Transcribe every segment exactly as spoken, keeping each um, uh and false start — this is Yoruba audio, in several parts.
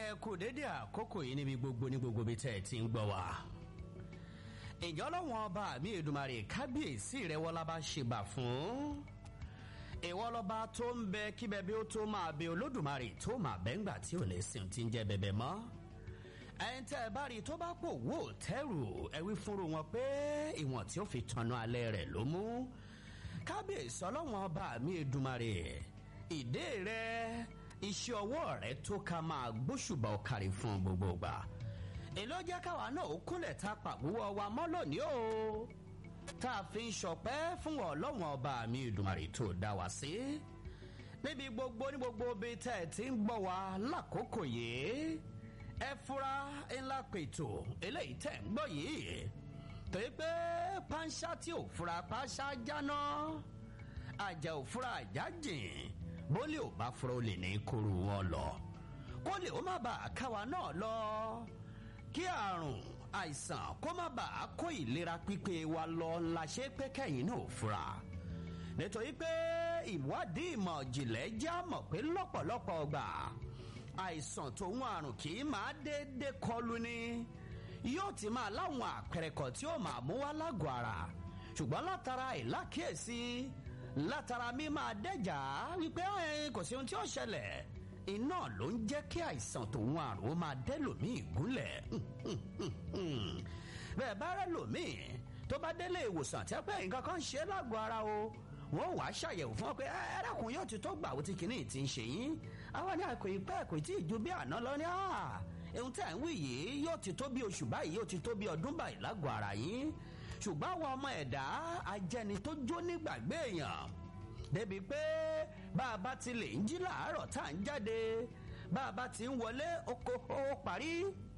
ẹ kú dédé àkókò yìí níbi gbogbo ní gbogbo bí tẹ́ ẹ ti ń gbọ́ wá. ìjọ lọ́wọ́n ọba mi Èdùmàrè kábíyèsí rẹ̀ wọ́lá bá ṣèbà fún. ìwọ lọ́ba tó ń bẹ kí bẹbẹ ó tó máa bẹ Olódùmarè tó máa bẹ ńgbà tí ò lè sìn tí ń jẹ bẹbẹ mọ́. ẹ̀yin tẹ́ ẹ bá rí tó bá pò wò tẹ́rù ẹ wí fúnru wọn pé ìwọ̀n tí ó fi tanná alẹ́ rẹ̀ ló mú. kábíyèsí ọlọ́wọ́n ọba mi Èdùmàrè ìdè rẹ̀ iṣẹ́ ọwọ́ rẹ̀ tó ká máa gbóṣùbà ọ̀kàrí fún gbogbo ìgbà. èló jẹ́ káwa náà ó kúnlẹ̀ ta pàgbówó wa mọ́ lónìí o. tá a fi ń ṣọpẹ́ fún Ọlọ́run ọba mi Èdùmàrè tó dá wa sí. níbi gbogbo ní gbogbo bíi tẹ́ ẹ ti ń gbọ́ wa lákòókò yìí. ẹ fura ńlá pètò eléyìí tẹ́ ń gbọ́ yìí. torí pé pàǹṣá tí ò fura pàǹṣá jáná. àjà ò fura àjà jìn. bólé ò bá fura ó lè ní kóru wọn lọ. kó lè ó má bàa káwa náà lọ. kí àrùn àìsàn kó má bàa kó ìlera pípé wa lọ la ṣe pé kẹ́yìn náà fura. nítorí pé ìwádìí ìmọ̀ ìjìnlẹ̀ já mọ̀ pé lọ́pọ̀lọpọ̀ ọgbà àìsàn tòun àrùn kì í máa déédéé kọlù ni. yóò ti máa láwọn àpẹẹrẹ kan tí ó máa mú wá lágọ̀ọ́ ara. ṣùgbọ́n látara ìlákíyèsí látara mi máa dẹ́jà wípé kò sí ohun tí ó ṣẹlẹ̀ iná ló ń jẹ́ kí àìsàn tòun àrùn ó máa dẹ́ lòmíì gúnlẹ̀. bẹ́ẹ̀ bá rẹ̀ lòmíì tó bá délé ìwòsàn tí a pé nǹkan kan ṣe lágọ̀ọ́ ara o wọ́n wàá ṣàyẹ̀wò fún ọ pé ẹ̀rọ̀kùn yóò ti tó gbà ó ti kìíní ti ń ṣe yín àwọn ní àkò ìpẹ́ kò tí ì ju bí àná lọ ní ohun tí à ń wí yìí yóò ti tó bí oṣù báyìí yóò ti tó bí ọdún báyìí lágọ̀ọ́ ara yín ṣùgbọ́n àwọn ọmọ ẹ̀dá ajẹni tó jó nígbàgbé èèyàn débi pé bá a bá ti lè ń jí làárọ̀ tá à ń jáde bá a bá ti ń wọlé oko ó parí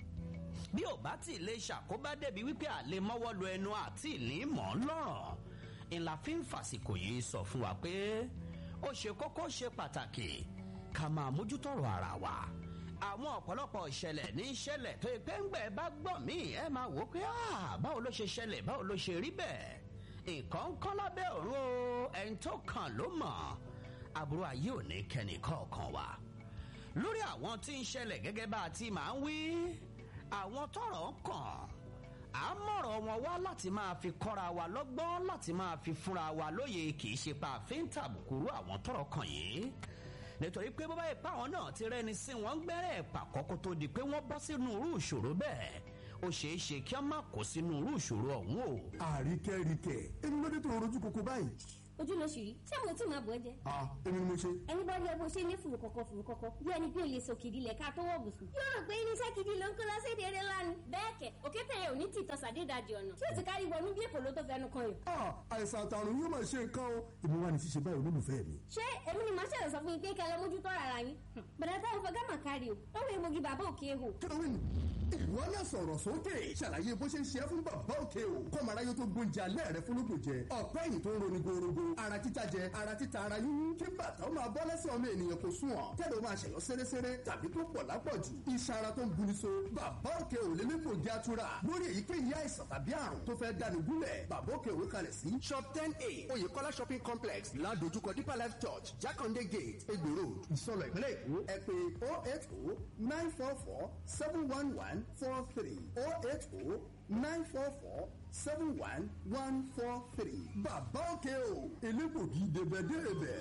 bí ò bá ti lè ṣàkóbá débi wípé àlè mọ́wọ́ lu ẹnu àti ìní mọ́ lọ́rọ̀ ìlà fi ń fàsìkò yìí sọ fún wa pé ó ṣe kókó ṣe pàtàkì ká máa mójútọ́rọ̀ ara wa àwọn ọ̀pọ̀lọpọ̀ ìṣẹ̀lẹ̀ ní ìṣẹ̀lẹ̀ tó pé ń gbẹ̀ bá gbọ́ mí ẹ máa wò ó pé báwo ló ṣe ṣẹlẹ̀ báwo ló ṣe rí bẹ́ẹ̀ nǹkan kan lábẹ́ ọ̀run o ẹni tó kàn ló mọ̀ àbúrò ayé ò ní kẹ́ni kọ̀ọ̀kan wa lórí àwọn tí ń ṣẹlẹ̀ gẹ́gẹ́ bá a ti máa ń wí àwọn tọ́rọ̀ kàn á mọ̀rọ̀ wọn wá láti máa fi kọ́ra wa lọ́gbọ́n láti máa fi fúnra wa lóye kì í ṣe pa àfin tàbùkùrú àwọn tọ́rọ̀ kàn yìí nítorí pé bọ́bá ìpá àwọn náà ti rẹ́ni sí wọn gbẹ́rẹ́ ẹ̀pà kọ́kọ́ tó di pé wọ́n bọ́ sínú irú ìṣòro bẹ́ẹ̀ ó ṣeé ṣe kí wọ́n má kó sínú irú ìṣòro ọ̀hún o. àríkẹ́ríkẹ́ èmi ló dé tó rojú koko báyìí. ojú ló ṣì rí ṣé mo tí máa bọ̀ ẹ́ jẹ́. ah èmi ni mo ṣe. ẹni bá rí ẹ bó ṣe ní fùrù kọ̀kọ̀ fùrù kọ̀kọ̀ bí ẹni bí o lè sọ kìdí lẹ̀ ká tó wọ̀ bùsùn. yóò rò pé irinṣẹ́ kìdí ló ń kó lọ sí èdè eré lánàá. bẹ́ẹ̀ kẹ̀ òkété yẹn ò ní tìtọ́ sàdédàjì ọ̀nà tí ó ti kárí wọnú bí èkó ló tó fẹnu kan yàn. ah àìsàn àtàrùn yóò máa ṣe nǹkan o èmi wà ní ṣíṣe báyìí olólùfẹ́ mi. ṣé èmi ni màá ṣẹlẹ̀ sọ fún yín pé kẹ́ lọ mójútó ara yín. bẹ̀rẹ̀ táwọn fẹ́ gámà kárí o lọ́wọ́ egbògi bàbá òkè ehò. kẹrin ìwọ náà sọ̀rọ̀ sókè ṣàlàyé bó ṣe ń ṣe é fún bàbá òkè o kọ́mọ̀ráyé tó gbóúnjẹ alẹ́ rẹ fún lóko jẹ ọ̀pẹ́ yìí tó ń roni gorogo ara títa jẹ ara títa ara yín kí bàtà ó máa bọ́ lẹ́sẹ̀ ọmọ ènìyàn kò sùn ọ̀ kẹ́lẹ́ ó máa ṣẹ̀yọ́ sẹ́rẹ́sẹ́rẹ́ tàbí tó pọ̀ lápọ̀jù iṣan ara tó ń buni so bàbá òkè ò lè nípò jẹ́ àtúrà lórí èyíkéyìí àìsàn tàbí àrùn tó fẹ́ dáni gúnlẹ̀ bàbá òkè òwe kalẹ̀ sí shop ten a oyèkọ́lá shopping complex ládojúkọ deeper life church jákàndé gate egbò road ìsọlọ ìpínlẹ̀ èkó ẹ pè oh eight oh nine four four seven one one four three oh eight oh nine four four seven one one four three. bàbá òkè o elégbògi débẹ̀débẹ̀.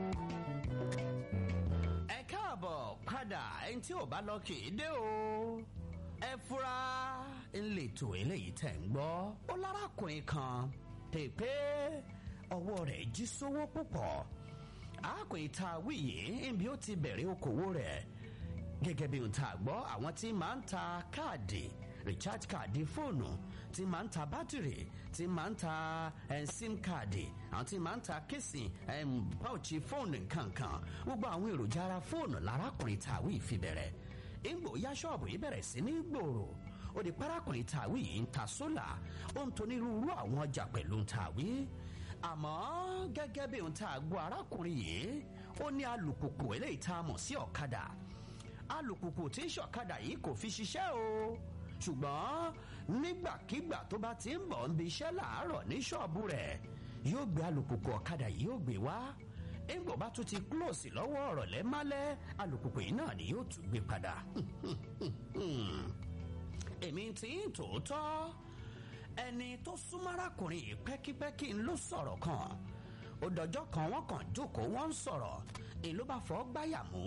ẹ káàbọ̀ padà ẹni tí ò bá lọ kì í dé o. ẹ fura ńlẹ̀tò eléyìí tẹ̀ ń gbọ́ ó lárakùnrin kan pèpè ọwọ́ rẹ̀ jí sówó púpọ̀. arákùnrin tá a wí yìí níbi ó ti bẹ̀rẹ̀ okòwò rẹ̀ gẹ́gẹ́ bí ohun tá a gbọ́ àwọn tí máa ń ta káàdì recharge káàdì fóònù tí máa ń ta bátìrì tí máa ń ta sim káàdì àwọn tí máa ń ta kéèsì páùchì fóònù nkankan gbogbo àwọn èròjà ara fóònù lárákùnrin tàwí ìfibẹ̀rẹ̀ ìgbò ya ṣọ́ọ̀bù yìí bẹ̀rẹ̀ sí ní gbòòrò ó di parákùnrin tàwí yìí ń ta sólà ó ń tonírúurú àwọn ọjà pẹ̀lú tàwí àmọ́ gẹ́gẹ́ bí ohun tá a gbọ́ arákùnrin yìí ó ní alùpùpù eléyìí tá a mọ̀ sí ọ̀kadà alùpùpù tí ń ṣọ̀kadà yìí kò fi ṣiṣẹ́ o ṣùgbọ́n nígbàkigbà tó bá ti ń bọ̀ ń bi iṣẹ́ làárọ̀ ní ṣọ́ọ̀bù rẹ̀ yóò gbé alùpùpù ọ̀kadà yìí yóò gbé wá ẹ̀ngbọ̀n bá tún ti close lọ́wọ́ ọ̀rọ̀ lẹ́málẹ́ alùpùpù yìí náà ni yóò tún gbé padà. èmi ti ń tòótọ́ ẹni tó súnmọ́ arákùnrin yìí pẹ́kípẹ́kí ń ló sọ̀rọ̀ kan ó dọjọ́ kan wọ́n kàn jókòó wọ́n ń sọ̀rọ̀ èyí ló bá fọ́ gbáyà mú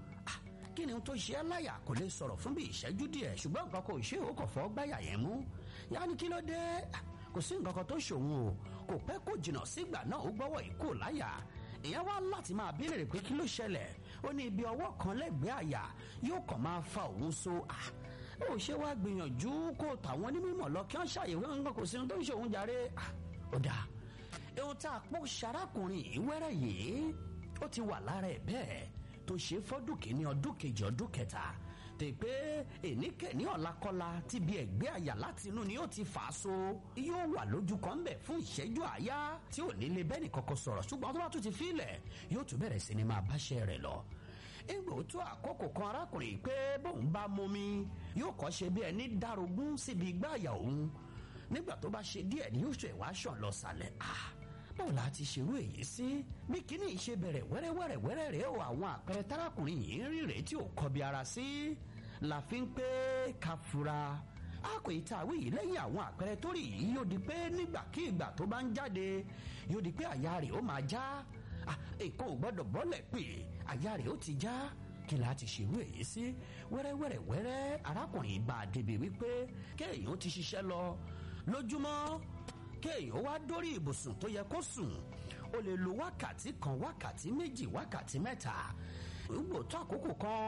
kí ni tó ṣe é láyà kò lè sọ̀rọ̀ fún bí ìṣẹ́jú díẹ̀ ṣùgbọ́n nǹkan kò ṣe ó kàn fọ́ gbáyà yẹn mú yá ni kí ló dé kò sí nǹkan kan tó ṣòun o kò pẹ́ kò jìnnà sígbà náà ó gbọ́wọ́ ìkó láyà èèyàn wá láti máa béèrè pé kí ló ṣẹlẹ̀ ó ní ibi ọwọ́ kan lẹ́gbẹ̀ẹ́ àyà yóò kàn máa fa òun so ó ṣe wá gbìyànjú kó tàwọn onímọ̀ lọ kí wọ́n ṣàyẹ̀wò nǹkan kò sí ohun tó ń ṣe òun jàre ó dáa ohun tá a pọ̀ ṣarákùnrin yìí wẹ́rẹ́ yìí ó ti wà lára ẹ̀ bẹ́ẹ̀ tó ṣe fọ́dún kìíní ọdún kejì ọdún kẹta tè pé èníkẹ́ni ọ̀làkọ́lá ti bí ẹ̀gbẹ́ àyà láti inú ni ó ti fà á so yóò wà lójú kan bẹ̀ fún ìṣẹ́jú àáyá tí ò ní lè bẹ́ẹ̀ nìkankan sọ̀rọ̀ ṣùgbọ́n tó bá tún ti fílẹ̀ yóò tún bẹ̀rẹ̀ sí ni máa báṣẹ́ rẹ̀ lọ. ìgbò tó àkókò kan arákùnrin pé bóun bá momi yóò kọ́ ṣe bí ẹni dárogún síbi igbá àyà òun nígbà tó bá ṣe díẹ̀ ni yóò ṣe wá ṣàn lọ sàlẹ̀ ah báwo la ti ṣerú èyí sí bí kíní ìṣe bẹ̀rẹ̀ wẹ́rẹ́wẹ́rẹ́wẹ́rẹ́ rẹ̀ o àwọn àpẹẹrẹ tárákùnrin yìí ń rí rèé tí ò kọbi ara sí la fi ń pé ká fura a kò ì tàwé yìí lẹ́yìn àwọn àpẹẹrẹ tó rí yìí yóò di pé nígbàkigbà tó bá ń jáde yóò di pé àyà rẹ̀ ó máa já èkó ò gbọ́dọ̀ bọ́lẹ̀ pé àyà rẹ̀ ó ti já kí la ti ṣerú èyí sí wẹ́rẹ́wẹ́rẹ́wẹ́rẹ́ arákùnrin bá a débi wípé kéèyàn ti ṣiṣẹ́ lọ lójúmọ́ kéèyàn wá dórí ibùsùn tó yẹ kó sùn ó lè lo wákàtí kan wákàtí méjì wákàtí mẹ́ta ìgbò tó àkókò kan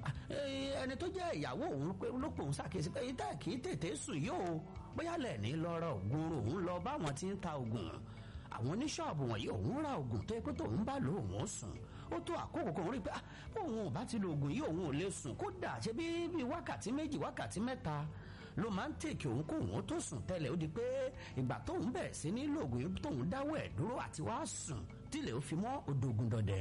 ẹni tó jẹ́ ìyàwó òun ló pòun ṣàkíyèsí pé ìtẹ́ kì í tètè sùn yóò bóyá lẹ́ẹ̀ni lọ́rọ̀ ògùn òun lọ báwọn ti ń ta ògùn àwọn oníṣọ́ọ̀bù wọ̀nyí òun ra ògùn tó yẹ pé tóun bá lò òun sùn ó tó àkókò kan rí pé òun ò bá ti lo ògùn yìí òun ò lè sùn kódà ṣe bí bí wákàtí méjì wákàtí mẹ́ta ló máa ń tèkì òun kó òun tó sùn tẹ́lẹ̀ ó di pé ìgbà tóun bẹ̀rẹ̀ sí ní lògùn yìí tóun dáwọ́ ẹ̀ dúró àti wá sùn tílẹ̀ ó fi mọ́ odògùn dọ̀dẹ̀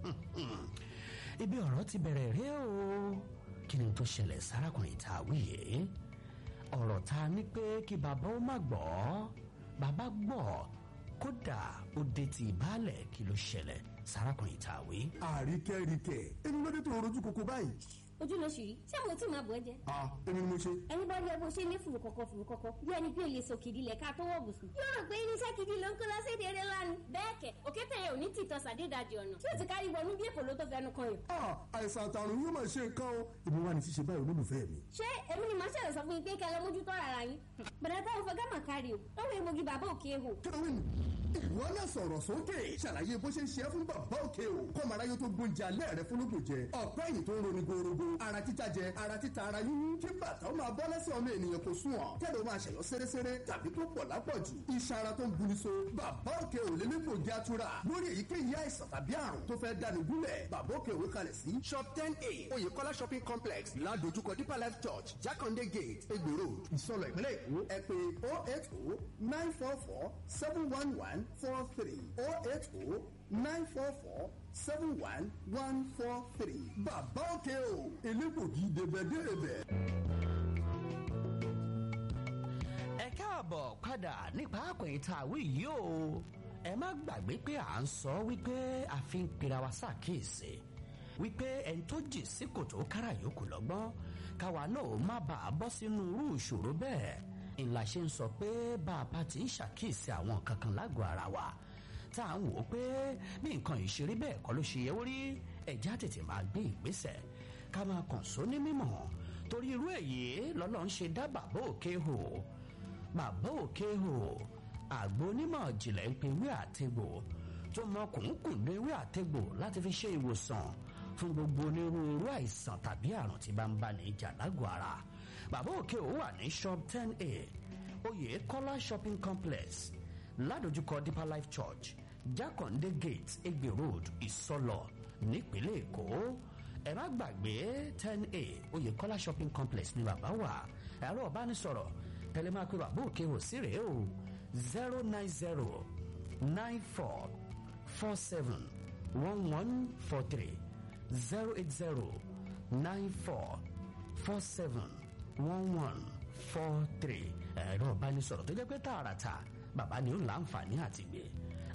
ibi ọ̀rọ̀ ti bẹ̀rẹ̀ rí o kí ni tó ṣẹlẹ̀ sárákùnrin tá a wí yìí ọ̀rọ̀ ta ni pé kí bàbá ó má gbọ́ bàbá gbọ́ kódà ó dé ti ìbálẹ̀ kí ló ṣẹlẹ̀ sárákùnrin tá a wí. àríkẹ́ríkẹ́ ẹni lóde tó rojú koko báyìí. ojú ló ṣì rí ṣé mo tí máa bọ̀ ẹ́ jẹ́. ah èmi ni mo ṣe. ẹni bá rí ẹ bó ṣe ní fùrù kọ̀kọ̀ fùrù kọ̀kọ̀ bí ẹni bí olè sọ kìdí lẹ̀ ká tó wọ̀ bùsùn. yóò rò pé irinṣẹ́ kìdí ló ń kó lọ́sẹ̀dẹ̀ eré lánàá. bẹ́ẹ̀ kẹ̀ òkété yẹn ò ní tìtọ́ sàdédàjì ọ̀nà tí ó ti kárí wọnú bí èkó ló tó fẹnu kan yìí. ah àìsàn àtàrùn yóò máa ṣe nǹkan o èmi wà ní ṣíṣe báyìí olólùfẹ́ mi. ṣé èmi ni màá ṣẹlẹ̀ sọ fún yín pé kẹ́ lọ mójútó ara yín. bẹ̀rẹ̀ táwọn fẹ́ gámà kárí o lọ́wọ́ egbògi bàbá òkè ehò. kẹ́wìn ìwọ náà sọ̀rọ̀ sókè ṣàlàyé bó ṣe ń ṣe fún bàbá òkè o kọ́mọ aráyé tó gbóúnjẹ alẹ́ rẹ fúnlógún jẹ ọ̀pẹ́ ẹ̀yìn tó ń roni gorogo ara títa jẹ ara títa ara yíyún kí bàtà ó máa bọ́ lẹ́sẹ̀ ọmọ ènìyàn kò sùn ọ̀ kẹ́lẹ́ ó máa ṣẹ̀yọ́ sẹ́rẹ́sẹ́rẹ́ tàbí tó pọ̀ lápọ̀jù iṣan ara tó ń buni so bàbá òkè ò lè nípò jẹ́ àtúrà lórí èyíkéyìí àìsàn tàbí àrùn tó fẹ́ dáni gúnlẹ̀ bàbá òkè òwe kalẹ̀ sí shop ten a oyèkọ́lá shopping complex ládojúkọ deeper life church jákàndé gate egbò road ìsọlọ ìpínlẹ̀ èkó ẹ pé oh eight oh nine four four seven one one four three oh eight oh nine four four seven one one four three bàbá òkè o elégbògi débẹ̀débẹ̀. ẹ káàbọ̀ padà nípa àpẹẹrẹ tàwí yìí o ẹ má gbàgbé pé à ń sọ wípé a fi ń pera wa ṣàkíyèsí wípé ẹni tó jì sí kòtò kára yòókù lọ́gbọ́n káwa náà má bàa bọ́ sínú irú ìṣòro bẹ́ẹ̀ ńlá ṣe ń sọ pé bá a bá ti ń ṣàkíyèsí àwọn kankan lágọ̀ọ́ ara wa tá à ń wò ó pé bí nǹkan ìṣeré bẹ́ẹ̀ kọ́ ló ṣe yẹ ó rí ẹ̀já tètè máa gbé ìgbésẹ̀ ká máa kàn só ní mímọ̀ torí irú èyí lọ́lọ́ ń ṣe dá bàbá òkè hò bàbá òkè hò àgbo onímọ̀ ìjìnlẹ̀ ń pe ewé àtegbò tó mọ kùnkùn ewé àtegbò láti fi ṣe ìwòsàn fún gbogbo onírúurú àìsàn tàbí àrùn tí bá ń bá ní ìjà lágọ̀ọ́ ara bàbá òkè hò wà ní shop ten a oyèkọ́lá shopping complex ládojúkọ deeper life church jákàndé gate egbe road ìsọlọ nípínlẹ̀ èkó ẹ má gbàgbé ten a oyèkọ́lá shopping complex ní bàbá wà ẹ̀rọ ọ̀bánisọ̀rọ̀ tẹ́lẹ̀ máa pe bàbá òkè hò sí rèé o zero nine zero nine four four seven one one four three zero eight zero nine four four seven one one four three ẹ̀rọ ọ̀bánisọ̀rọ̀ tó jẹ́ pé tààràtà bàbá ni ó láǹfààní àti gbé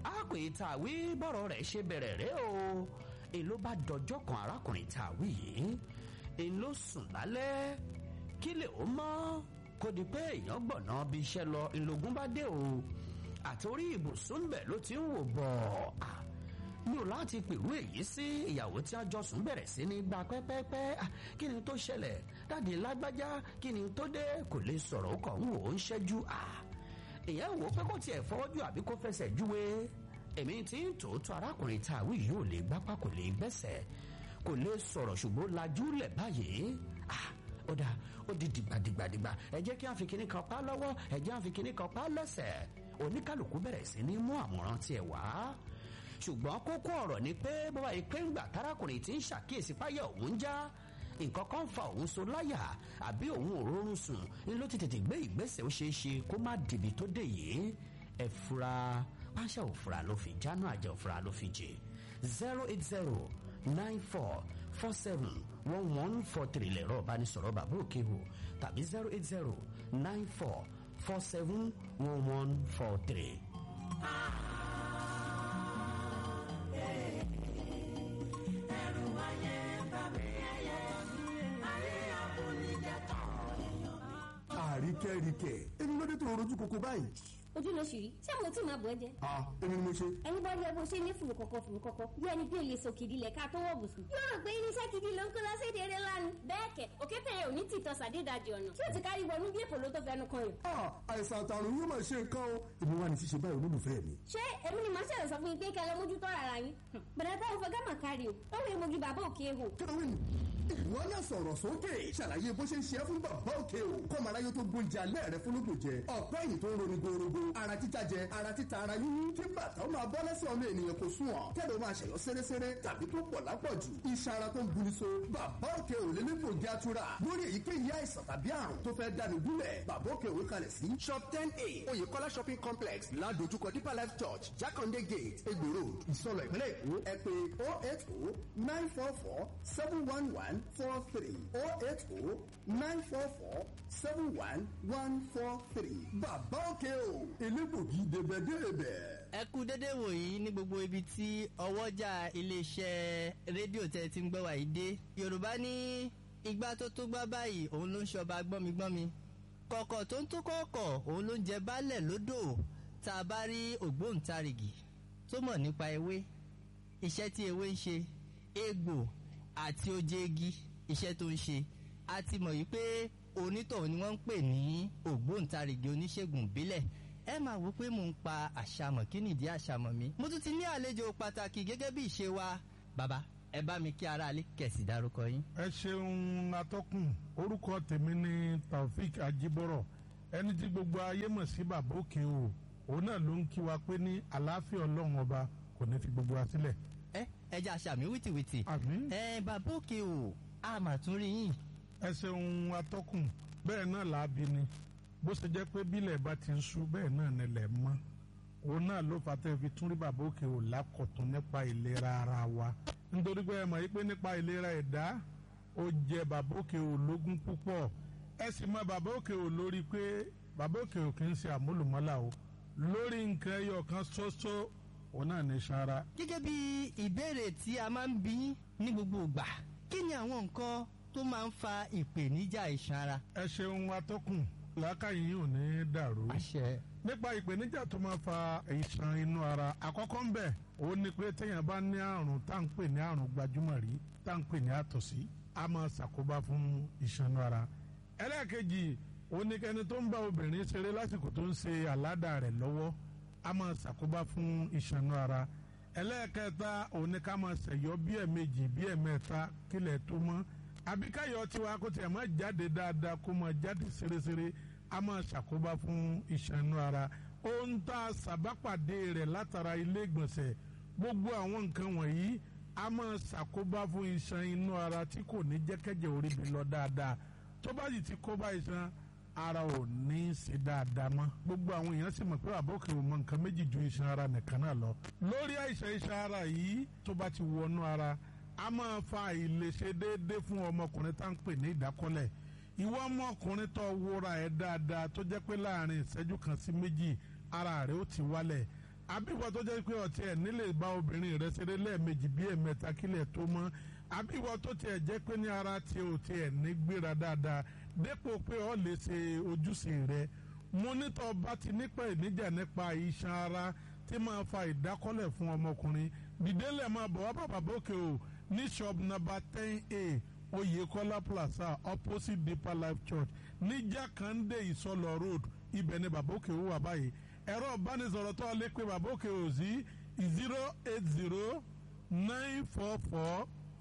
àpè tàwí bọ́rọ̀ rẹ̀ ṣe bẹ̀rẹ̀ rẹ̀ o èló bá dọjọ́ kan arákùnrin tàwí yìí èló sùn lálẹ́ kí lè ó mọ́ kó di pé èèyàn gbọ̀nà bí iṣẹ́ lọ ìlógún bá dé o àtòrí ibùsùn bẹ̀ ló ti ń wò bọ̀ mi ò láti pèrú èyí sí ìyàwó tí a jọ sùn bẹ̀rẹ̀ sí ní gba pẹ́pẹ́pẹ́ kí ni tó ṣẹlẹ̀ dáàdi lágbájá kí ni tó dé kò lè sọ̀rọ̀ ó kàn ń wò ó ń ṣẹ́jú èèyàn wò ó pé kò tiẹ̀ fọwọ́jú àbí kó fẹsẹ̀ júwe èmi tí ń tòótọ́ arákùnrin tàwí yìí ò lè gbápá kò lè gbẹ́sẹ̀ kò lè sọ̀rọ̀ ṣùgbọ́n lajú lẹ̀ báyìí ó dáa ó di dìgbàdìgbàdìgbà ẹ jẹ́ kí a fi kinní kan pa lọ́wọ́ ẹ jẹ́ a fi kinní kan pa lẹ́sẹ̀ oníkálukú bẹ̀rẹ̀ sí ní mú àmọ̀ràn tiẹ̀ wá ṣùgbọ́n kókó ọ̀rọ̀ ni pé bàbá yìí pé ńgbà tárákùnrin tí ń ṣàkíyèsí páyà òun já nǹkan kan fa òun so láyà àbí òun ò rórun sùn ni ló ti tètè gbé ìgbésẹ̀ ó ṣeé ṣe kó má dìbì tó dé yìí ẹ fura páṣá òfura ló fi jáná àjẹ òfura ló fi jẹ zero eight zero nine four four seven one one four three lẹ̀rọ ìbánisọ̀rọ̀ bàbá òkè hù tàbí zero eight zero nine four four seven one one four three. àríkẹ́ríkẹ́ èmi ló dé tó rojú koko báyìí. ojú ló ṣì rí ṣé mo tí máa bọ̀ ẹ́ jẹ. ah èmi ni mo ṣe. ẹni bá yẹ bó ṣe ní fùrù kọ̀kọ̀ fùrù kọ̀kọ̀ bí ẹni bí olè sọ kìdí lẹ̀ ká tó wọ̀ bùsùn. yóò rò pé irinṣẹ́ kìdí ló ń kó lọ́sẹ̀dẹ̀ eré lánàá. bẹ́ẹ̀ kẹ̀ òkété yẹn ò ní tìtọ́ sàdédàjì ọ̀nà tí ó ti kárí wọnú bí èpò ló tó fẹnu kan yìí. ah àìsàn àtàrùn yóò máa ṣe nǹkan o èmi wà ní ṣíṣe báyìí olólùfẹ́ mi. ṣé èmi ni màá ṣẹlẹ̀ sọ fún yín pé kẹ́ ẹ lọ mójútó ara yín. bẹ̀rẹ̀ táwọn fẹ́ gámà kárí o ó wọ egbògi bàbá òkè ehò. kẹ́wìn ìwọ náà sọ̀rọ̀ sókè ṣàlàyé bó ṣe ń ṣe é fún bàbá òkè o kọ́mọ aráyé tó gbóúnjẹ alẹ́ rẹ fúnlógún jẹ ọ̀pẹ́ yìí tó ń roni gorogo ara títa jẹ ara títa ara yúnyún kí bàtà ó máa bọ́ lẹ́sẹ̀ ọmọ ènìyàn kò sùn ọ̀ kẹ́lẹ́ ó máa ṣẹ̀yọ́ sẹ́rẹ́sẹ́rẹ́ tàbí tó pọ̀ lápọ̀jù iṣan ara tó ń buni so bàbá òkè ò lè nípò jẹ́ àtúrà lórí èyíkéyìí àìsàn tàbí àrùn tó fẹ́ dáni gúnlẹ̀ bàbá òkè òwe kalẹ̀ sí shop ten a oyèkọ́lá shopping complex ládojúkọ deeper life church jákàndé gate egbò road ìsọlọ ìpínlẹ̀ èkó ẹ pè oh eight oh nine four four seven one one four three oh eight oh nine four four seven one one four three bàbá òkè o elégbògi débẹ̀débẹ̀. ẹ kú dédé wòyí ní gbogbo ibi tí ọwọ́jà iléeṣẹ́ rédíò tẹ́ ti ń gbọ́ wà yìí dé yorùbá ní igbá tó tó gbá báyìí òun ló ń ṣọba gbọ́migbọ́mi kọ̀kọ̀ tó ń tó kọ̀ọ̀kọ̀ òun ló ń jẹ baálẹ̀ lódò tá a bá rí ògbóǹtarìgì tó mọ̀ nípa ewé iṣẹ́ tí ewé ń ṣe egbò àti oje igi iṣẹ́ tó ń ṣe a ti mọ̀ yìí pé onítọ̀hún ni wọ́n ń pè ní ògbóǹtarìgì oníṣègùn ìbílẹ̀ ẹ máa wò pé mò ń pa àṣàmọ̀ kí nìdí àṣàmọ̀ mi mo tún ti ní àlejò pàtàkì gẹ́gẹ́ bí ìṣe wa bàbá ẹ bá mi kí aráalé kẹ̀sì dárúkọ yín. ẹ ṣeun atọ́kùn orúkọ tèmi ni Taofik Ajibọrọ ẹni tí gbogbo ayé mọ̀ sí bàbá òkè o òun náà ló ń kí wa pé ní àlàáfíà ọlọ́run ọba kò ní fi gbogbo wa sílẹ̀. ẹ ẹ jẹ́ àṣàmì wìtìwìtì. àmín. ẹ bàbá òkè o a mà tún rí yín. ẹ ṣeun atọ́kùn bẹ́ẹ̀ náà làábi ni bó ṣe jẹ́ pé bílẹ̀ bá ti ń ṣú bẹ́ẹ̀ náà nílẹ̀ mọ́ òun náà ló fà tẹ́ fi tún rí bàbá òkè ò lákọ̀tún nípa ìlera ara wa nítorí pé ẹ mọ̀ yí pé nípa ìlera ẹ̀dá ó jẹ bàbá òkè ò lógún púpọ̀ ẹ sì mọ̀ bàbá òkè ò lórí pé bàbá òkè ò kì í ṣe àmúlùmọ́là o lórí nǹkan ẹyọ kan ṣoṣo òun náà ní sara. gẹ́gẹ́ bí ìbéèrè tí a máa ń bí ní gbogbo ìgbà kí ni àwọn nǹkan tó máa ń fa ìpèníjà iṣan ara. ẹ ṣeun atọ́kùn làákàyè yìí ò ní dàrú. àṣẹ. nípa ìpèníjà tó máa fa ìṣàn inú ara àkọ́kọ́ ń bẹ̀ ó ní pé téèyàn bá ní àrùn tá à ń pè ní àrùn gbajúmọ̀ rí tá à ń pè ní àtọ̀sí á máa ṣàkóbá fún ìṣàn inú ara. ẹlẹ́ẹ̀kejì ó ní kẹ́ni tó ń bá obìnrin ṣeré lásìkò tó ń ṣe àládà rẹ̀ lọ́wọ́ á máa ṣàkóbá fún ìṣàn inú ara. ẹlẹ́ẹ̀kẹta ó ní ká máa ṣẹ̀yọ́ bí ẹ̀ẹ̀mejì bí ẹ̀ẹ̀mẹ́ta kílẹ̀ tó mọ́ àbíkáyọ̀ tiwa kó tiẹ̀ máa jáde dáadáa kó máa jáde ṣeréṣeré a máa ṣàkóbá fún iṣan inú ara ohun tá a ṣàbápàdé rẹ̀ látara ilé ìgbọ̀nsẹ̀ gbogbo àwọn nǹkan wọ̀nyí a máa ṣàkóbá fún iṣan inú ara tí kò ní jẹ́kẹ́jẹ́ orí bi lọ dáadáa tó bá sì ti kóbá iṣan ara ò ní í ṣe dáadáa mọ́ gbogbo àwọn èèyàn sì mọ̀ pé àbókè ò mọ nǹkan méjì ju iṣan ara nìkan náà lọ lórí àìsàn iṣan ara yìí tó bá ti wọnú ara a máa fa àìlèṣe déédéé fún ọmọkùnrin tá à ń pè ní ìdákọ́lẹ̀ ìwọ ọmọkùnrin tó wúra ẹ̀ dáadáa tó jẹ́ pé láàrin ìṣẹ́jú kan sí méjì ara rẹ̀ ó ti wálẹ̀ àbíwọ tó jẹ́ pé ọtí ẹ̀ nílé bá obìnrin rẹ̀ ṣeré lẹ́ẹ̀mejì bí ẹ̀mẹ́ta kílẹ̀ tó mọ́ àbíwọ tó tiẹ̀ jẹ́ pé ní ara tí o tiẹ̀ ní gbéra dáadáa dépò pé o lè ṣe ojúṣe rẹ̀ mo nítọ́ bá ti nípa ìníjà nípa iṣan ara tí máa fa ìdákọ́lẹ̀ fún ọmọkùnrin dìdélẹ̀ máa bọ̀ wá bàbá bókè o ní shop number ten a Oyèkọ́lá plaza opposite Deeper Life Church ní Jákàndé Ìsọlọ road ibẹ̀ ni bàbá òkè wà báyìí ẹ̀rọ ìbánisọ̀rọ̀ tó lè pe bàbá òkè ò sí zero eight zero nine four four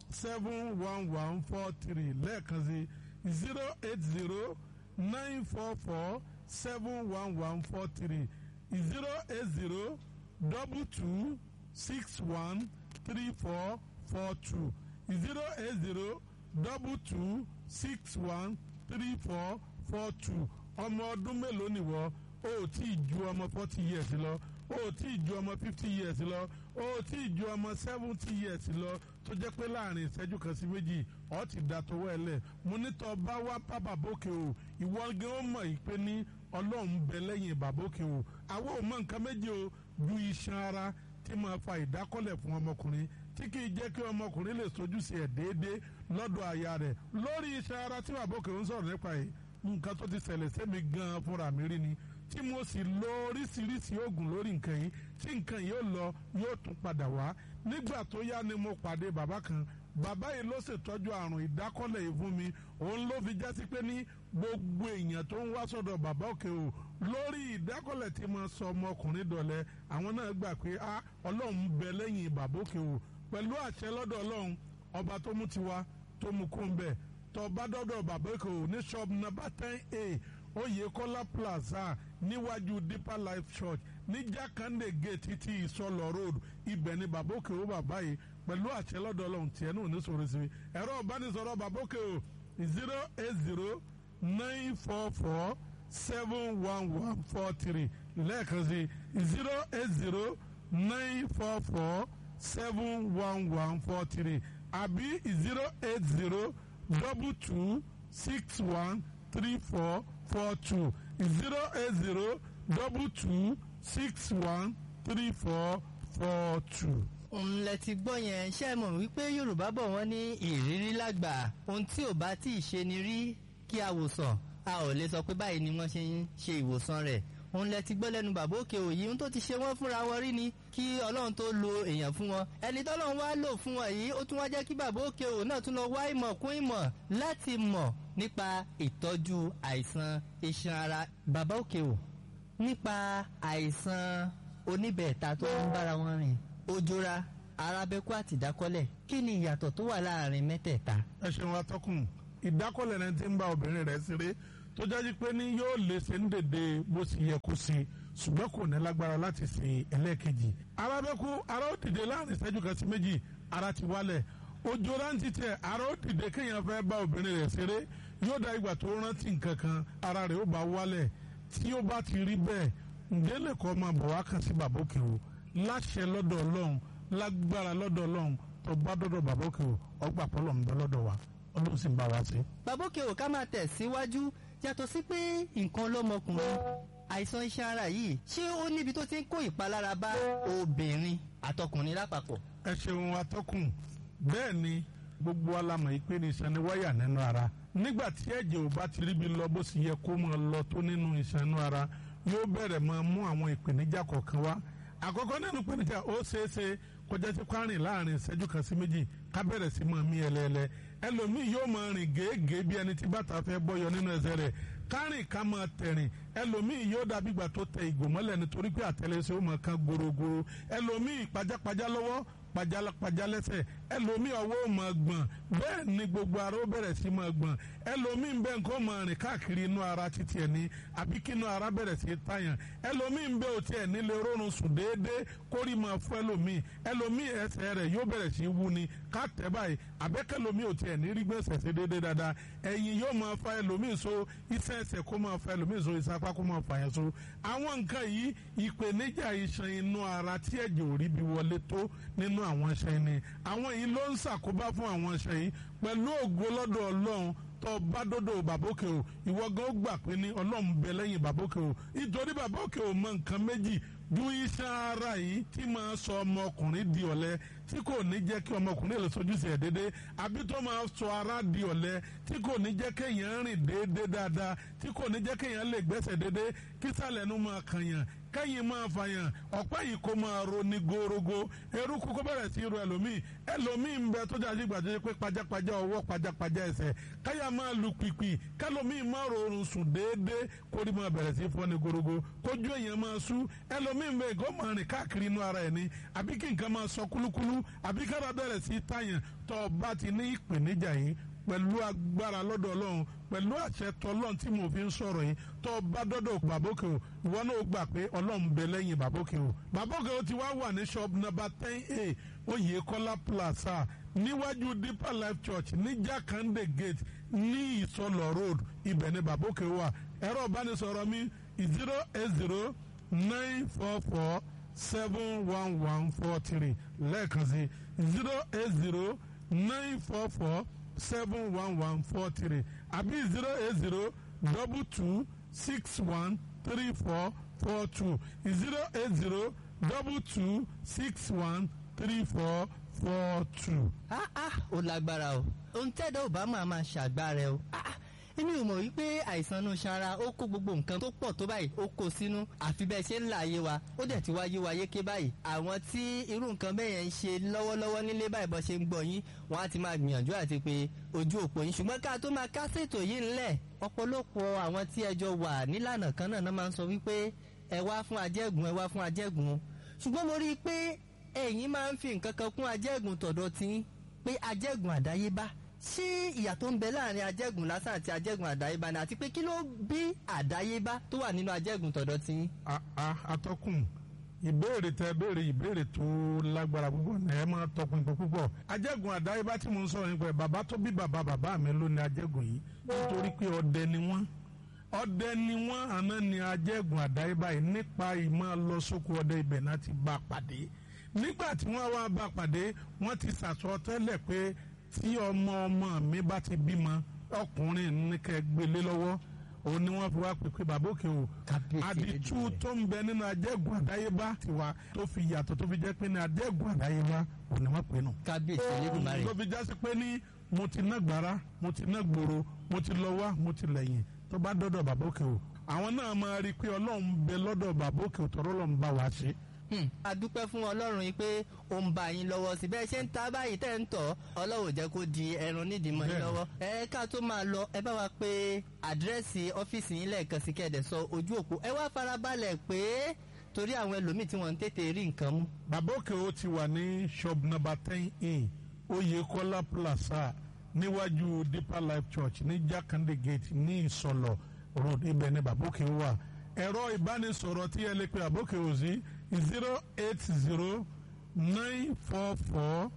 seven one one four three lẹ́ẹ̀kan sí zero eight zero nine four four seven one one four three zero eight zero double two six one three four four two zero eight zero double two six one three four four two ọmọ ọdún mélòó nìwọ o ò tí ì ju ọmọ forty years lọ o ò tí ì ju ọmọ fifty years lọ o ò tí ì ju ọmọ seventy years lọ tó jẹ́ pé láàrin ìṣẹ́jú kan sí méjì ọ̀ ti dà tọwọ́ ẹ lẹ̀ mo ní tọ́ bá wá bá bàbókè o ìwọ gan ó mọ̀ yìí pé ní ọlọ́run bẹ lẹ́yìn bàbókè o àwọn ò mọ nǹkan méjì o ju iṣan ara tí máa fa ìdákọ́lẹ̀ fún ọmọkùnrin tí kì í jẹ́ kí ọmọkùnrin lè sojúṣe ẹ̀ déédéé lọ́dọ̀ aya rẹ̀ lórí iṣan ara tí bàbókè ń sọ̀rọ̀ nípa yìí nǹkan tó ti ṣẹlẹ̀ sẹ́mi gan-an fúnra mi rí ni tí mo sì lo oríṣiríṣi oògùn lórí nǹkan yìí tí nǹkan yìí ó lọ yóò tún padà wá nígbà tó yá ni mo pàdé bàbá kan bàbá yìí ló ṣètọ́jú àrùn ìdákọ́lẹ̀ yìí fún mi òun ló fi jásí pé ní gbogbo èèyàn tó ń wá sọ́dọ̀ bàbá òkè o lórí ìdákọ́lẹ̀ tí mo sọ ọmọkùnrin dọ̀lẹ́ àwọn náà gbà pé a ọlọ́run bẹ lẹ́yìn bàbá òkè o pẹ̀lú àṣẹ lọ́dọ̀ ọlọ́run ọba tó mú tiwa tó mú kó ń bẹ̀ tó bá dọ́dọ̀ bàbá òkè o ní shop number ten a Oyèkọ́lá plaza níwájú Deeper Life Church ní Jákàndé gate ti Ìsọlọ road ibẹ̀ ni bàbá òkè o bàbá yìí pẹ̀lú àṣẹ lọ́dọ̀ ọlọ́run tiẹ̀ náà ní sọ̀rọ̀ sí mi ẹ̀rọ ìbánisọ̀rọ̀ bàbá òkè o zero eight zero nine four four seven one one four three lẹ́ẹ̀kan sí zero eight zero nine four four seven one one four three àbí zero eight zero double two six one three four four two zero eight zero double two six one three four four two. òun lẹ ti gbọ́ yẹn ṣe mọ̀ wípé Yorùbá bọ̀ wọ́n ní ìrírí lágbà ohun tí ò bá tí ì ṣe ni rí kí a wòsàn a ò lè sọ pé báyìí ni wọ́n ṣe ń ṣe ìwòsàn rẹ̀ òun lẹ ti gbọ́ lẹ́nu bàbá òkè òyì ohun tó ti ṣe wọ́n fúnra wọn rí ni kí Ọlọ́run tó lo èèyàn fún wọn ẹni tọ́lọ́run wá lò fún wọn yìí ó tún wá jẹ́ kí bàbá òkè òyì náà tún lọ wá ìmọ̀ kún ìmọ̀ láti mọ̀ nípa ìtọ́jú àìsàn iṣan ara bàbá òkè òyì nípa àìsàn oníbẹ̀ẹ̀ta tó ń bára wọn rìn ojora arábẹ́kú àti ìdákọ́lẹ̀ kí ni ìyàtọ̀ tó wà láàrin mẹ́tẹ̀ẹ̀ta. ẹ ṣeun atọ́kùn ìdákọ́lẹ̀ náà ti ń bá obìnrin rẹ̀ ṣeré tó jáde pé ní yóò lè ṣe ń dèdè bó sì yẹ kó ṣe ṣùgbọ́n kò ní lágbára láti ṣe ẹlẹ́ẹ̀kejì. arábẹ́kú ara ó dìde láàrin ìṣẹ́jú kan sí méjì ara ti wálẹ̀ ojora ń titẹ̀ ara ó dìde kéèyàn fẹ́ bá obìnrin rẹ̀ ṣeré yóò dá ìgbà tó rántí nǹkan kan ara rẹ̀ ó bá wálẹ̀ tí ó bá ti rí bẹ́ẹ̀ ǹjẹ́ lè kọ́ máa bọ̀ wá kàn sí bàbá òkè o láṣẹ lọ́dọ̀ ọlọ́run lágbára lọ́dọ̀ ọlọ́run tó bá dọ́dọ̀ bàbá òkè o ọgbà pọ́lọ̀ ń bẹ lọ́dọ̀ wa ọlọ́run sì ń bá wa sí. bàbá òkè o ká máa tẹ̀ síwájú yàtọ̀ sí pé nǹkan lọ́mọkùnrin àìsàn iṣan ara yìí ṣé ó níbi tó ti ń kó ìpalára bá obìnrin àtọkùnrin lápapọ̀. ẹ ṣeun atọ́kùn bẹ́ẹ̀ ni gbogbo alamọ̀ yìí pé ní iṣan ni wáyà nínú ara nígbà tí ẹ̀jẹ̀ ò bá ti ríbi lọ bó sì yẹ kó máa lọ tó nínú iṣan inú ara yóò bẹ̀rẹ̀ máa mú àwọn ìpèníjà kọ̀ọ̀kan wá àkọ́kọ́ nínú ìpèníjà ó ṣeéṣe kọjá sí kwárìn láàrin ìṣẹ́jú kan sí méjì ká bẹ̀rẹ̀ sí máa mí ẹlẹ́ẹ̀lẹ́ ẹlòmíì yóò máa rìn gèégèé bí ẹni tí bàtà fẹ́ bọ́yọ nínú ẹsẹ̀ rẹ̀ kárìn ká máa tẹ̀rìn ẹlòmíì yóò dàbí ìgbà tó tẹ ìgò mọ́lẹ̀ nítorí pé àtẹlẹsẹ̀ ó máa kan gorogoro ẹlòmíì pajápajá lọ́wọ́ pajápajá lẹ́sẹ̀ ẹlòmíì ọwọ́ ò máa gbọ̀n bẹ́ẹ̀ ni gbogbo ara ó bẹ̀rẹ̀ sí máa gbọ̀n ẹlòmíì ń bẹ nǹkan máa rìn káàkiri inú ara títí ẹ̀ ní àbí kí inú ara bẹ̀rẹ̀ sí tàyàn ẹlòmíì ń bẹ òtí ẹ̀ nílé rọrùn sùn déédéé kórì máa fún ẹlòmíì ẹlòmíì ẹsẹ̀ rẹ̀ yóò bẹ̀rẹ̀ sí wú ni ká tẹ̀ báyìí àbẹ́kẹ́lòmíì òtí ẹ̀ ní rí gbèsè sí déédéé dáadáa ẹ̀yìn yóò máa fa ẹlòmíì so iṣẹ́ ẹsẹ̀ kó máa fa ẹlòmíì so iṣẹ́ apá kó máa fa yẹn so àwọn nǹkan yìí ìpèníjà iṣan inú ara tí ẹ̀jẹ̀ ò rí bí wọlé tó nínú àwọn iṣan ni àwọn yìí ló ń ṣàkóbá fún àwọn iṣan yìí pẹ̀lú ògo lọ́dọ̀ Ọlọ́run tó bá dọ́dọ̀ bàbókè o ìwọ gan gbà pé ní Ọlọ́run bẹ lẹ́yìn bàbókè o nítorí bàbókè o mọ nǹkan méjì ju iṣan ara yìí tí máa sọ ọmọkùnrin di ọ̀lẹ tí kò ní jẹ́ kí ọmọkùnrin lè sojúṣe ẹ̀ déédéé àbí tó máa sọ ara di ọ̀lẹ tí kò ní jẹ́ kéèyàn rìn déédéé dáadáa tí kò ní jẹ́ kéèyàn lè gbẹ́sẹ̀ déédéé kí sàlẹ̀ nu máa kànyàn kẹ́yìn máa fàyàn ọ̀pẹ́ yìí kó máa ro ní gorogo eruku kó bẹ̀rẹ̀ sí ro ẹlòmíì ẹlòmíì ń bẹ tó jáde gbàdé pé pajápajá ọwọ́ pajápajá ẹsẹ̀ káyà máa lu pìpì kẹlòmíì máa rọrùn sùn déédéé kórì máa bẹ̀rẹ̀ sí fọ́ ní gorogo kójú èèyàn máa sú ẹlòmíì ń bẹ kó máa rìn káàkiri inú ara ẹ̀ ní àbí kí nǹkan máa sọ kúlúkúlú àbí kára bẹ̀rẹ̀ sí tàyàn tó bá ti ní ìpèníjà yìí pẹ̀lú agbára lọ́dọ̀ ọlọ́run pẹ̀lú àṣẹ tọlọ́run tí mo fi ń sọ̀rọ̀ yìí tó bá dọ́dọ̀ bàbókè o ìwọ náà gbà pé ọlọ́run bẹ lẹ́yìn bàbókè o bàbókè o ti wá wà ní shop number ten a Oyèkọ́lá plaza níwájú Deeper Life Church ní Jakande gate ní Ìsọlọ̀ road ibẹ̀ ni bàbókè wà ẹ̀rọ ìbánisọ̀rọ̀ mi zero eight zero nine four four seven one one four three lẹ́ẹ̀kan sí zero eight zero nine four four seven one one four three àbí zero eight zero double two six one three four four two zero eight zero double two six one three four four two. ah ah ó lágbára o ohun tẹ́dọ̀ ò bá máa máa ṣàgbára o ah èmi ò mọ̀ wípé àìsàn inú sanra ó kó gbogbo nǹkan tó pọ̀ tó báyìí ó kó sínú àfi bẹ́ẹ̀ ṣe ń là ayé wa ó dẹ̀ ti wáyé wa yéké báyìí àwọn tí irú nǹkan bẹ́ẹ̀ yẹn ń ṣe lọ́wọ́lọ́wọ́ nílé báyìí bọ́ ṣe ń gbọ́ yín wọ́n á ti máa gbìyànjú àti pé ojú òpó yín ṣùgbọ́n ká tó máa kásètò yìí ńlẹ̀ ọ̀pọ̀lọpọ̀ àwọn tí ẹjọ́ wà nílànà kan náà máa ń sọ wípé ẹ wá fún ajẹ́gùn ẹ wá fún ajẹ́gùn ṣùgbọ́n mo rí i pé ẹ̀yin máa ń fi nǹkan kan kún ajẹ́gùn tọ̀dọ̀ tí pé ajẹ́gùn àdáyébá ṣé ìyà tó ń bẹ láàrin ajẹ́gùn lásán àti ajẹ́gùn àdáyébá ni àti pé kí ló bí àdáyébá tó wà nínú ajẹ́gùn tọ̀dọ̀ tí. atọ́kùn ìbéèrè tẹ béèrè ìbéèrè tó lágbára púpọ̀ ní ẹ máa tọkùn ìpè púpọ̀ ajẹ́gùn àdáyébá tí mo ń sọ̀rọ̀ nípa ẹ̀ bàbá tó bí bàbá bàbá mi ló ní ajẹ́gùn yìí nítorí pé ọdẹ ni wọ́n ọdẹ ni wọ́n àná ni ajẹ́gùn àdáyébá yìí nípa ìmọ̀ lọ sóko ọdẹ ibẹ̀ náà ti bá pàdé nígbà tí wọ́n wá bá pàdé wọ́n ti sàsọ tẹ́lẹ̀ pé tí ọmọ ọmọ mi bá ti bímọ ọkùnrin ní kẹ́ gbélé lọ́wọ́ òun ni wọ́n fi wá pè pé bàbá òkè o àdìtú tó ń bẹ nínú ajẹ́gùn àdáyébá tiwa tó fi yàtọ̀ tó fi jẹ́ pé ní ajẹ́gùn àdáyébá òun ni wọ́n pè nù. kábíyèsí Elédùmarè. tó fi jásí pé ní mo ti ná gbàrà mo ti ná gbòòrò mo ti lọ wá mo ti lẹ́yìn tó bá dọ́dọ̀ bàbá òkè o àwọn náà máa rí i pé ọlọ́run bẹ lọ́dọ̀ bàbá òkè o tọ́rọ́ lọ́n bá wa ṣe. a dúpẹ́ fún ọlọ́run yìí pé ó ń bá yín lọ́wọ́ sí bẹ́ẹ̀ ṣe ń ta báyìí tẹ́ ń tọ̀ ọlọ́run jẹ́ kó di ẹran nídìí mọ́ yín lọ́wọ́. ẹ ká tó máa lọ ẹ bá wa pé àdírẹ́sì ọ́fíìsì yín lẹ́ẹ̀kan sí kẹ́ẹ̀dẹ̀ sọ ojú òpó ẹ wá farabalẹ̀ pé torí àwọn ẹlòmíì tí wọ́n ń tètè rí nǹkan mú. bàbá òkè ó ti wà ní shop number ten a Oyèkọ́lá plaza níwájú Deeper Life Church ní Jakande gate ní Ìsọlọ̀ road ibẹ̀ ni bàbá òkè wà. ẹ̀rọ ìbánisọ̀rọ̀ tí ẹ lè pe bàbá òkè ó sí zero eight zero nine four four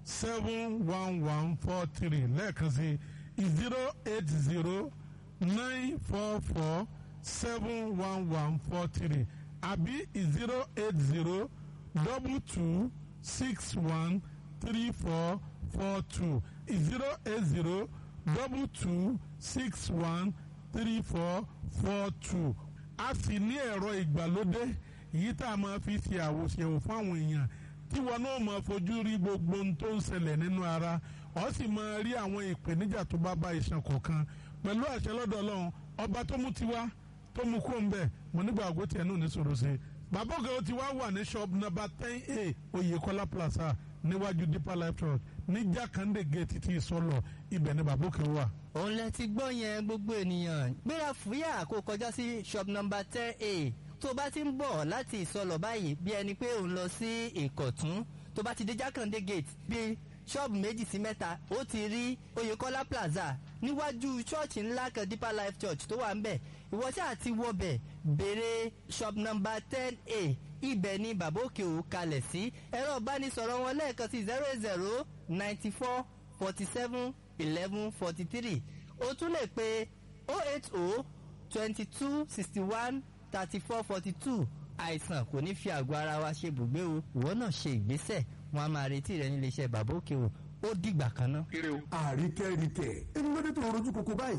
seven one one four three lẹ́ẹ̀kan sí zero eight zero nine four four seven one one four three àbí zero eight zero double two six one three four four two zero eight zero double two six one three four four two. a sì ní ẹ̀rọ ìgbàlódé èyí tá a máa fi ṣe àwòṣèwò fún àwọn èèyàn tí wọn náà máa fojú rí gbogbo ohun tó ń ṣẹlẹ̀ nínú ara ó sì máa rí àwọn ìpèníjà tó bá bá iṣan kọ̀ọ̀kan pẹ̀lú àṣẹ lọ́dọ̀ Ọlọ́run ọba tó mú tiwa tó mú kó ń bẹ̀ mo nígbà àgọ́ tiẹ̀ náà ní sọ̀rọ̀ sí i. bàbá òkè ó ti wá wà ní shop number ten a Oyèkọ́lá plaza níwájú Deeper Life Church ní Jakande gate ti Ìsọlọ̀ ibẹ̀ ni bàbá òkè wà. òun lẹ ti gbọ́ yẹn gbogbo ènìyàn gbéra fúyà kó kọjá sí shop number ten a tó bá ti ń bọ̀ láti Ìsọlọ̀ báyìí bí ẹni pé òun lọ sí Ìkọ̀tún tó bá ti dé Jakande gate bíi ṣọ́ọ̀bù méjì sí mẹ́ta ó ti rí Oyèkọ́lá plaza níwájú ṣọ́ọ̀ṣì ńlá kan Deeper Life Church tó wà ń bẹ̀ ìwọ ṣáà ti wọbẹ̀ béèrè shop number ten a ibẹ̀ ni bàbá òkè ò kalẹ̀ sí ẹ̀rọ ìbánisọ̀rọ̀ wọn lẹ́ẹ̀kan sí zero zero ninety four forty seven eleven forty three o tún lè pe oh eight oh twenty two sixty one thirty four forty two àìsàn kò ní fi àgọ́ ara wa ṣe bùgbé o ìwọ náà ṣe ìgbésẹ̀ wọn a máa retí rẹ nílé iṣẹ́ bàbá òkè o ó dìgbà kan náà. àríkẹ́ríkẹ́ ẹni lóde tó rojú koko báyìí.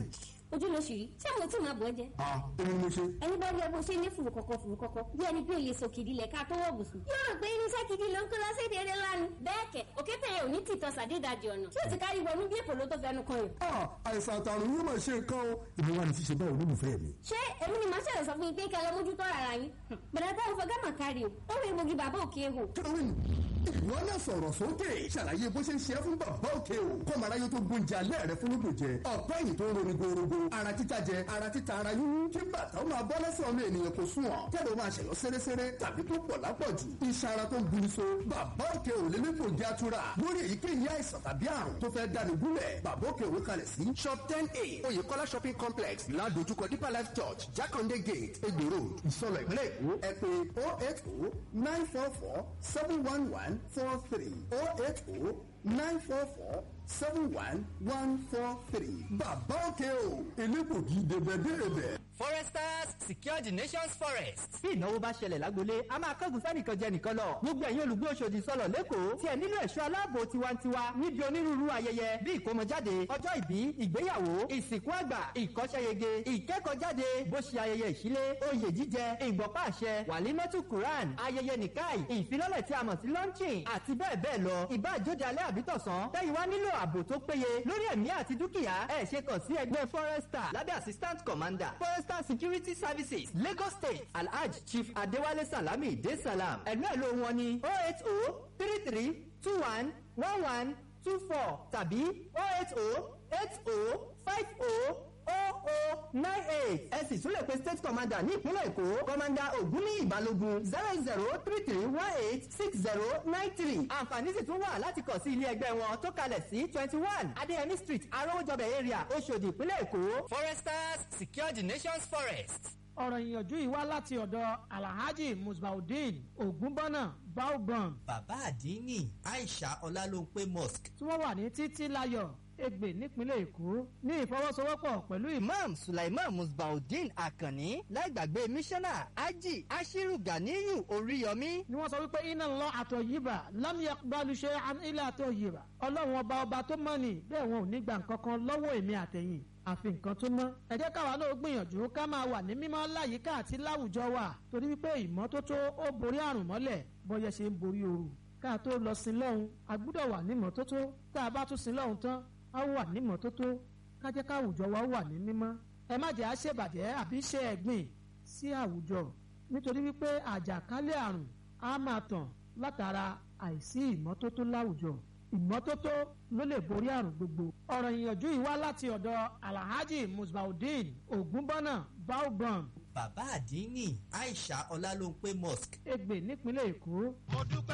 ojú ló ṣì rí ṣé mo tí máa bọ̀ ẹ́ jẹ. ah èmi ni mo ṣe. ẹni bá rí ẹ bó ṣe ní fùrù kọ̀kọ̀ fùrù kọ̀kọ̀ bí ẹni bí olè sòkìdí lẹ̀ ká tó wọ̀ bùsùn. yóò rò pé irinṣẹ́ gidi ló ń kó lọ sí èdè eré lánàá. bẹ́ẹ̀ kẹ̀ òkété yẹn ò ní tìtọ́ sàdédàjì ọ̀nà tí ó ti kárí wọnú bí èpò ló tó fẹnu kan yìí. ah àìsàn àtàrùn yóò máa ṣe nǹkan o. ìbí wa ni ṣíṣe báwo olólùfẹ́ mi. ṣé èmi ni màá ṣẹlẹ̀ sọ fún yín pé kẹ́ lọ mójútó ara yín. bẹ̀rẹ̀ táwọn fẹ́ gámà kárí o ó rí egbògi bàbá òkè hò. kẹrin ìwọ náà sọ̀rọ̀ sókè ṣàlàyé bó ṣe ń ṣe é fún bàbá òkè o kọ́mọ aráyé tó gbóúnjẹ alẹ́ rẹ fún lóògùn jẹ ọ̀pẹ́ yìí tó ń roni gorogo ara títa jẹ ara títa ara yún kí bàtà ó máa bọ́ lẹ́sẹ̀ ọmọ ènìyàn kò sùn ọ̀ kẹ́rọ máa ṣẹ̀yọ́ sẹ́rẹ́sẹ́rẹ́ tàbí tó pọ̀ lápọ̀jù iṣan ara tó ń buru so bàbá òkè ò lélẹ́gbò jẹ́ àtúrà lórí èyíkéyìí àìsàn tàbí àrùn tó fẹ́ dáni gúnlẹ̀ bàbá òkè òwe kalẹ̀ sí shop ten a oyèkọ́lá shopping complex ládojúkọ deeper life church jákàndé gate egbò road ìsọlọ̀ ìpínlẹ̀ èkó ẹ pè oh eight oh nine four four seven one one four three oh eight oh nine four four seven one one four three. bàbá òkè o elégbògi débẹ̀débẹ̀. foresters secure the nation's forest. bí ìnáwó bá ṣẹlẹ̀ lágbolé a máa kángun sẹ́nìkan jẹ nìkan lọ. gbogbo ẹ̀yin olùgbé Òṣòdì sọ̀lọ̀ lẹ́kọ̀ọ́ tí ẹ nílò ẹ̀ṣọ́ aláàbò tiwantiwa níbi onírúurú ayẹyẹ bí ìkómọjáde ọjọ́ ìbí ìgbéyàwó ìsìnkú àgbà ìkọ́ṣẹ́yege ìkẹ́kọ̀ọ́jáde bó ṣe ayẹyẹ ìṣílé oyè jíjẹ ìgbọ̀pá àṣẹ wàlímọ́tù quran ayẹyẹ nìkáì ìfilọ́lẹ̀ tí a mọ̀ sí launching àti bẹ́ẹ̀ bẹ́ẹ̀ lọ ìbá àjóde alẹ́ àbítọ̀sán tẹ́yìn wá nílò ààbò tó péye lórí ẹ̀mí àti dúkìá ẹ̀ ṣe kàn sí ẹgbẹ́ forester lábẹ́ assistant commander forester security services Lagos State Alhaj Chief Adewale Salami De Salam ẹ̀lú ẹ̀lú wọn ni oh eight oh three three two one one one two four tàbí oh eight oh eight oh five oh oh oh nine eight ẹ sì tún lè pe state commander ní ìpínlẹ̀ Èkó commander Ògúnníyì Balógun zero zero three three one eight six zero nine three àǹfààní sì tún wà láti kàn sí ilé ẹgbẹ́ wọn tó kalẹ̀ sí twenty one Adéyẹmí street Arówójọbẹ̀ area Òṣòdì ìpínlẹ̀ Èkó. foresters secure the nation's forest. ọ̀rọ̀ ìyànjú yìí wá láti ọ̀dọ̀ alhaji musbaudeen ogunbọ́nà baobam. bàbá àdínní Aisha Ọlálóńpé mosque. tí wọ́n wà ní títí láyọ̀ Ègbè nípínlẹ̀ Èkó ní ìfọwọ́sowọ́pọ̀ pẹ̀lú Imam Sulaiman Musbaudeen Akanni láìgbàgbé mísánná Haji Ashiru Ganiyu Oríyọmí. ni wọ́n sọ wípé inna Allaha tayyiba lam yaqbalu shay'an illa tayyiba. ọlọ́run ọba ọba tó mọ́ ni bẹ́ẹ̀ wọn ò ní gba nǹkan kan lọ́wọ́ èmi àtẹ̀yìn àfi nǹkan tó mọ́. ẹ jẹ́ káwa náà gbìyànjú ká máa wà ní mímọ́ láyìíká àti láwùjọ wa torí wípé ìmọ́tótó ó borí àrùn mọ́lẹ̀ bọ́yẹ ṣe ń borí ooru. ká tó lọ sin lọ́hùn a gbúdọ̀ wà ní ìmọ́tótó tá a bá tún sin lọ́hùn tán a wà ní ìmọ́tótó ká jẹ́ káwùjọ wa wà ní mímọ́. ẹ má jẹ́ àṣebàjẹ́ àbí ṣe ẹ̀gbìn sí àwùjọ nítorí wípé àjàkálẹ̀ àrùn á máa tàn látara àìsí ìmọ́tótó láwùjọ. ìmọ́tótó ló lè borí àrùn gbogbo. ọ̀rọ̀ ìyànjú yìí wá láti ọ̀dọ̀ alhaji musbaudeen ogunbọ́nà baobam. bàbá àdínní Aisha Ọlálóńpé mosque. Ègbè nípínlẹ̀ Èkó.